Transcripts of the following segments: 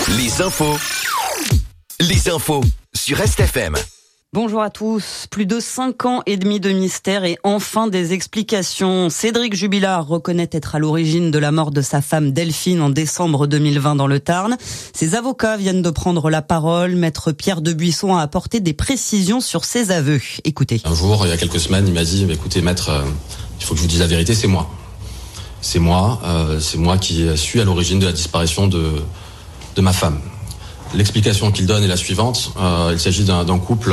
Les infos sur RestFM. Bonjour à tous. Plus de 5 ans et demi de mystère et enfin des explications. Cédric Jubilard reconnaît être à l'origine de la mort de sa femme Delphine en décembre 2020 dans le Tarn. Ses avocats viennent de prendre la parole. Maître Pierre Debuisson a apporté des précisions sur ses aveux. Écoutez. Un jour, il y a quelques semaines, il m'a dit écoutez maître, il faut que je vous dise la vérité, c'est moi. C'est moi qui suis à l'origine de la disparition de ma femme. L'explication qu'il donne est la suivante. Il s'agit d'un couple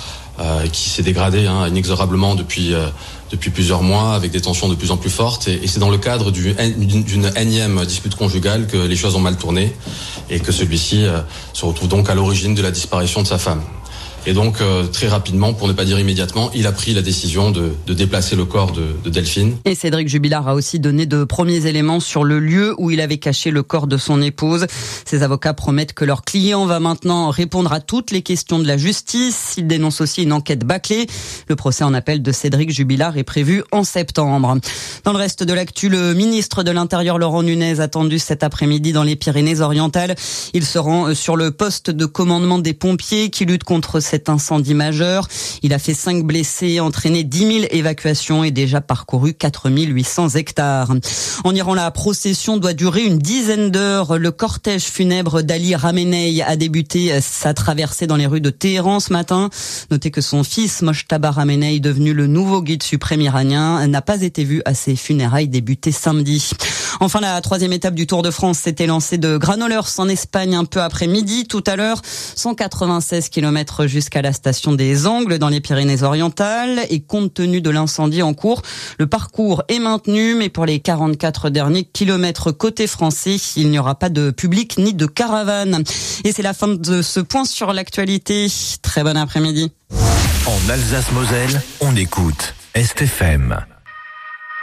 qui s'est dégradé inexorablement depuis plusieurs mois, avec des tensions de plus en plus fortes. Et c'est dans le cadre d'une énième dispute conjugale que les choses ont mal tourné et que celui-ci se retrouve donc à l'origine de la disparition de sa femme. Et donc, très rapidement, pour ne pas dire immédiatement, il a pris la décision de déplacer le corps de Delphine. Et Cédric Jubilard a aussi donné de premiers éléments sur le lieu où il avait caché le corps de son épouse. Ses avocats promettent que leur client va maintenant répondre à toutes les questions de la justice. Il dénonce aussi une enquête bâclée. Le procès en appel de Cédric Jubilard est prévu en septembre. Dans le reste de l'actu, le ministre de l'Intérieur Laurent Nunez attendu cet après-midi dans les Pyrénées-Orientales. Il se rend sur le poste de commandement des pompiers qui luttent contre cet incendie majeur. Il a fait 5 blessés, entraîné 10 000 évacuations et déjà parcouru 4 800 hectares. En Iran, la procession doit durer une dizaine d'heures. Le cortège funèbre d'Ali Khamenei a débuté sa traversée dans les rues de Téhéran ce matin. Notez que son fils, Mojtaba Khamenei, devenu le nouveau guide suprême iranien, n'a pas été vu à ses funérailles débutées samedi. Enfin, la 3e étape du Tour de France s'était lancée de Granollers en Espagne un peu après midi tout à l'heure. 196 km jusqu'à la station des Angles dans les Pyrénées-Orientales. Et compte tenu de l'incendie en cours, le parcours est maintenu, mais pour les 44 derniers kilomètres côté français, il n'y aura pas de public ni de caravane. Et c'est la fin de ce point sur l'actualité. Très bon après-midi. En Alsace-Moselle, on écoute RestFM.